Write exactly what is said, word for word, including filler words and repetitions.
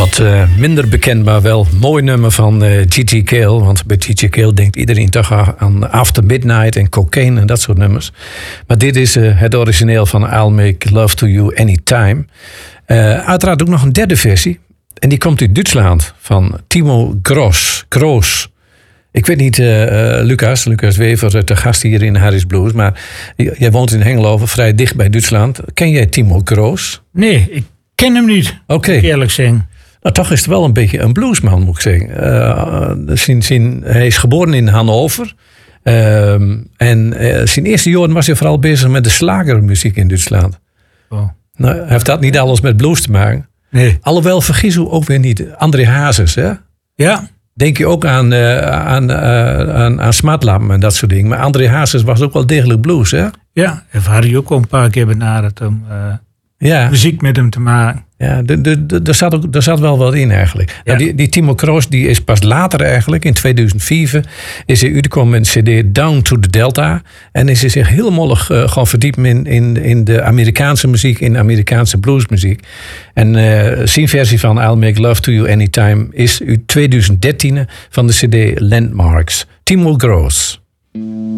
Wat uh, minder bekend, maar wel mooi nummer van uh, G G Cale. Want bij G G Cale denkt iedereen toch aan After Midnight en Cocaine en dat soort nummers. Maar dit is uh, het origineel van I'll Make Love to You Anytime. Uh, uiteraard ook nog een derde versie. En die komt uit Duitsland van Timo Gross. Gross. Ik weet niet, uh, uh, Lucas, Lucas Wever, de gast hier in Harry's Blues. Maar jij woont in Hengelo, vrij dicht bij Duitsland. Ken jij Timo Gross? Nee, ik ken hem niet. Oké. Okay. Eerlijk zeggen. Nou, toch is het wel een beetje een bluesman, moet ik zeggen. Uh, zijn, zijn, hij is geboren in Hannover. Uh, en uh, zijn eerste jaren was hij vooral bezig met de slagermuziek in Duitsland. Oh. Nou, heeft dat niet alles met blues te maken? Nee. Alhoewel, vergis u ook weer niet. André Hazes, hè? Ja. Denk je ook aan, uh, aan, uh, aan, aan Smartlamp en dat soort dingen. Maar André Hazes was ook wel degelijk blues, hè? Ja, en Harry ook al een paar keer benaderd om uh, ja. muziek met hem te maken. Ja, er zat, ook, er zat wel wat in eigenlijk. Ja. Nou, die, die Timo Gross die is pas later eigenlijk, in tweeduizend vier... is hij uitgekomen met een cd Down to the Delta. En is hij zich heel mollig uh, gewoon verdiept in, in, in de Amerikaanse muziek, in Amerikaanse bluesmuziek. En uh, zijn versie van I'll Make Love to You Anytime is uit tweeduizend dertien van de cd Landmarks. Timo Gross.